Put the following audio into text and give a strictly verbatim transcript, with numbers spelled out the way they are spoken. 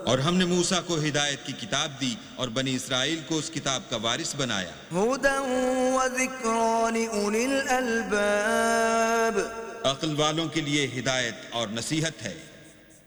और हमने मूसा को हिदायत की किताब दी और बनी इसराइल को उस किताब का वारिस बनाया। हुदन व ज़िक्रा लिउलिल अलबाब, अक्ल वालों के लिए हिदायत और नसीहत है।